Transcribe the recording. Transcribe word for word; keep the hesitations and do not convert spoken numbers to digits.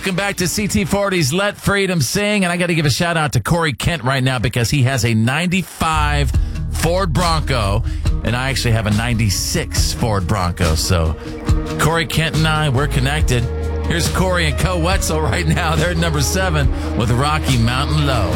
Welcome back to C T forty's Let Freedom Sing. And I got to give a shout out to Corey Kent right now because he has a ninety-five Ford Bronco. And I actually have a ninety-six Ford Bronco. So Corey Kent and I, we're connected. Here's Corey and Co Wetzel right now. They're at number seven with Rocky Mountain Low.